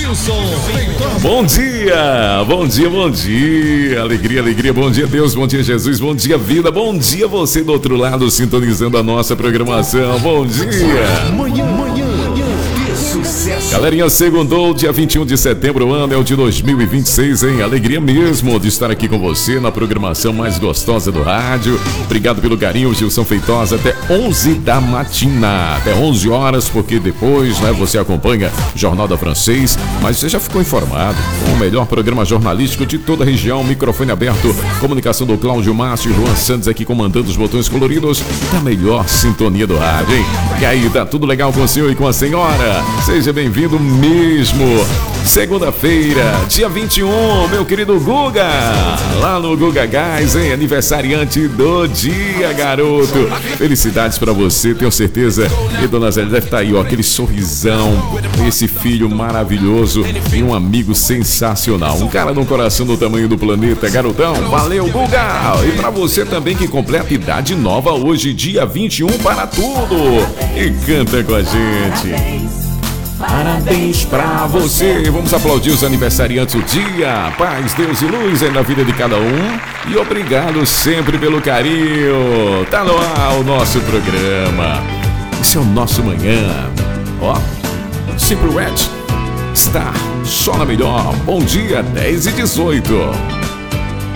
Bom dia, bom dia, bom dia. Alegria, alegria. Bom dia, Deus. Bom dia, Jesus. Bom dia, vida. Bom dia, você do outro lado, sintonizando a nossa programação. Bom dia. Galerinha, segundou, dia 21 de setembro, o ano é o de 2026, hein? Alegria mesmo de estar aqui com você na programação mais gostosa do rádio. Obrigado pelo carinho, Gilson Feitosa, até 11 da matina, até 11 horas, porque depois, né, você acompanha o Jornal da Francês, mas você já ficou informado com o melhor programa jornalístico de toda a região, microfone aberto, comunicação do Cláudio Márcio e João Santos aqui comandando os botões coloridos da melhor sintonia do rádio, hein? E aí, tá tudo legal com o senhor e com a senhora? Seja bem-vindo mesmo. Segunda-feira, dia 21, meu querido Guga, lá no Guga Gás, hein? Aniversariante do dia, garoto. Felicidades pra você, tenho certeza. E dona Zélia deve estar aí, ó, aquele sorrisão, esse filho maravilhoso e um amigo sensacional. Um cara no coração do tamanho do planeta, garotão. Valeu, Guga! E pra você também que completa idade nova hoje, dia 21 para tudo. E canta com a gente. Parabéns pra você. Vamos aplaudir os aniversariantes do dia. Paz, Deus e luz na vida de cada um. E obrigado sempre pelo carinho. Tá no ar o nosso programa. Esse é o nosso manhã. Ó, Simple Red está só na melhor. Bom dia, 10h18.